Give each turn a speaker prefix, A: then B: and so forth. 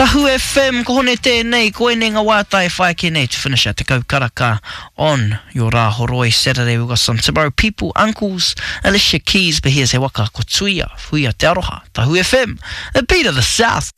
A: Tahu FM, ko hone tēnei, ko ene ngā wātai whai ke nei to finish out Te Kaukaraka on your Rahoroi Saturday. We've got some Tomorrow People, Uncles, Alicia Keys, but here's he waka ko tuia, fuia te aroha, Tahu FM, the beat of the South.